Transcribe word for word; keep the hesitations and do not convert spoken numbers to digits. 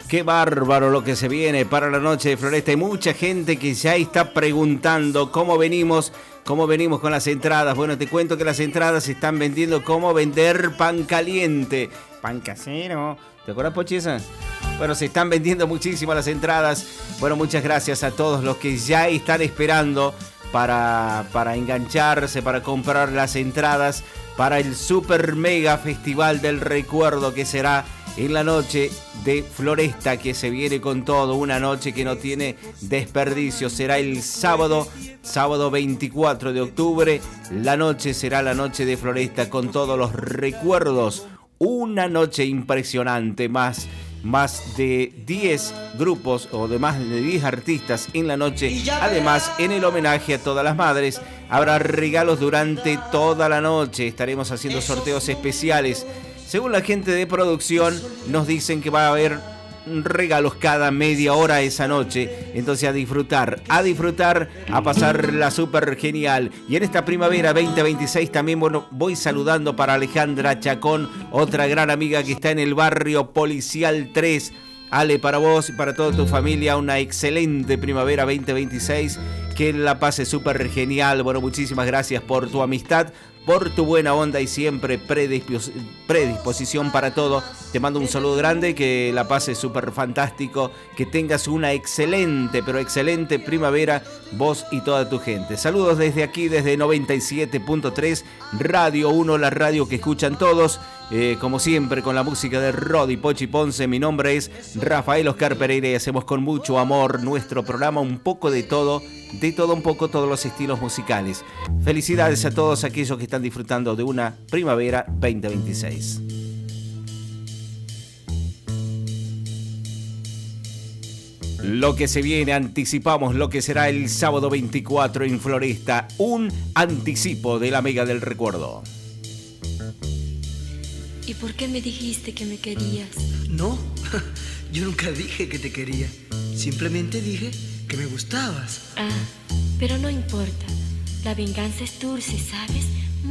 Qué bárbaro lo que se viene para la noche de Floresta. Hay mucha gente que ya está preguntando cómo venimos, cómo venimos con las entradas. Bueno, te cuento que las entradas se están vendiendo como vender pan caliente. Pan casero. ¿Te acuerdas, Pochisa? Bueno, se están vendiendo muchísimo las entradas. Bueno, muchas gracias a todos los que ya están esperando para, para engancharse, para comprar las entradas para el Super Mega Festival del Recuerdo que será en la noche de Floresta, que se viene con todo, una noche que no tiene desperdicio. Será el sábado, sábado veinticuatro de octubre. La noche será la noche de Floresta con todos los recuerdos. Una noche impresionante, más, más de diez grupos o de más de diez artistas en la noche. Además, en el homenaje a todas las madres, habrá regalos durante toda la noche. Estaremos haciendo sorteos especiales. Según la gente de producción, nos dicen que va a haber regalos cada media hora esa noche. Entonces a disfrutar, a disfrutar, a pasarla súper genial. Y en esta primavera veinte veintiséis también, bueno, voy saludando para Alejandra Chacón, otra gran amiga que está en el barrio Policial tres. Ale, para vos y para toda tu familia, una excelente primavera veinte veintiséis. Que la pase súper genial. Bueno, muchísimas gracias por tu amistad, por tu buena onda y siempre predispos- predisposición para todo. Te mando un saludo grande, que la pases súper fantástico, que tengas una excelente, pero excelente primavera, vos y toda tu gente. Saludos desde aquí, desde noventa y siete punto tres, Radio uno, la radio que escuchan todos. Eh, como siempre, con la música de Rodi Pochi Ponce. Mi nombre es Rafael Oscar Pereira y hacemos con mucho amor nuestro programa, un poco de todo, de todo un poco, todos los estilos musicales. Felicidades a todos aquellos que están disfrutando de una primavera veinte veintiséis. Lo que se viene, anticipamos lo que será el sábado veinticuatro en Floresta, un anticipo de la Mega del Recuerdo. ¿Y por qué me dijiste que me querías? No, yo nunca dije que te quería. Simplemente dije que me gustabas. Ah, pero no importa. La venganza es dulce, ¿sabes?